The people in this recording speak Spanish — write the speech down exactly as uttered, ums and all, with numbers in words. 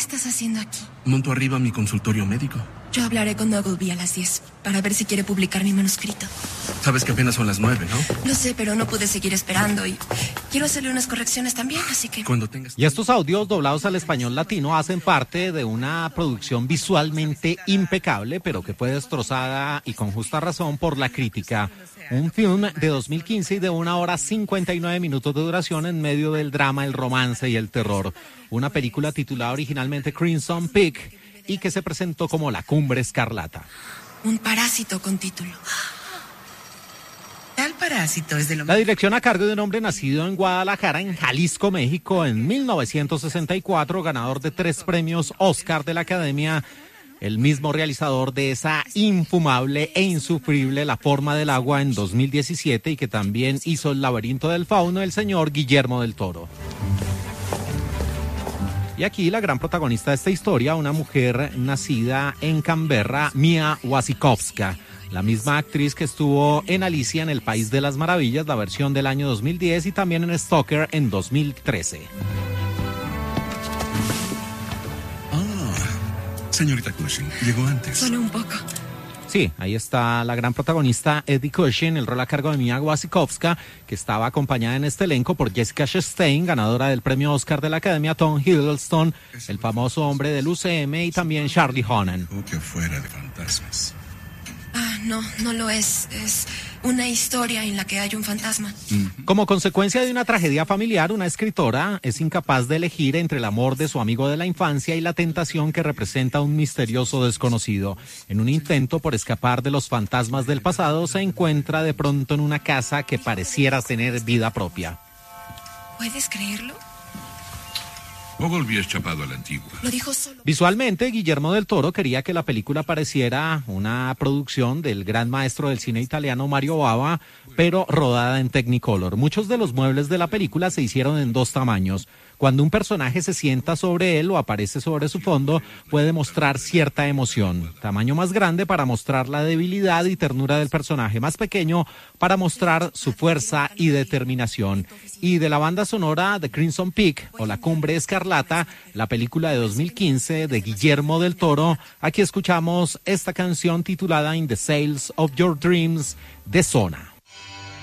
estás haciendo aquí? Monto arriba mi consultorio médico. Yo hablaré con Ogilvy a las diez para ver si quiere publicar mi manuscrito. Sabes que apenas son las nueve, ¿no? Lo sé, pero no pude seguir esperando y quiero hacerle unas correcciones también, así que... Cuando tengas... Y estos audios doblados al español latino hacen parte de una producción visualmente impecable, pero que fue destrozada y con justa razón por la crítica. Un film de dos mil quince y de una hora cincuenta y nueve minutos de duración en medio del drama, el romance y el terror. Una película titulada originalmente Crimson Peak y que se presentó como La Cumbre Escarlata. Un parásito con título. Tal parásito es de lo... La dirección a cargo de un hombre nacido en Guadalajara, en Jalisco, México, en mil novecientos sesenta y cuatro, ganador de tres premios Oscar de la Academia, el mismo realizador de esa infumable e insufrible La Forma del Agua en dos mil diecisiete y que también hizo El Laberinto del Fauno, el señor Guillermo del Toro. Y aquí la gran protagonista de esta historia, una mujer nacida en Canberra, Mia Wasikowska, la misma actriz que estuvo en Alicia en el País de las Maravillas, la versión del año dos mil diez, y también en Stalker en dos mil trece. Señorita Cushing, llegó antes. Solo un poco. Sí, ahí está la gran protagonista Eddie Cushing, el rol a cargo de Mia Wasikowska, que estaba acompañada en este elenco por Jessica Chastain, ganadora del premio Oscar de la Academia, Tom Hiddleston, el famoso hombre del U C M, y también Charlie Hunnam. Que fuera de fantasmas. Ah, no, no lo es. Es una historia en la que hay un fantasma. Como consecuencia de una tragedia familiar, una escritora es incapaz de elegir entre el amor de su amigo de la infancia y la tentación que representa un misterioso desconocido. En un intento por escapar de los fantasmas del pasado, se encuentra de pronto en una casa que pareciera tener vida propia. ¿Puedes creerlo? Ogilvy es chapado a la antigua. Lo dijo solo. Visualmente, Guillermo del Toro quería que la película pareciera una producción del gran maestro del cine italiano Mario Bava, pero rodada en Technicolor. Muchos de los muebles de la película se hicieron en dos tamaños. Cuando un personaje se sienta sobre él o aparece sobre su fondo, puede mostrar cierta emoción. Tamaño más grande para mostrar la debilidad y ternura del personaje, más pequeño para mostrar su fuerza y determinación. Y de la banda sonora de Crimson Peak o La Cumbre Escarlata, la película de dos mil quince de Guillermo del Toro, aquí escuchamos esta canción titulada In the Sails of Your Dreams de Zona.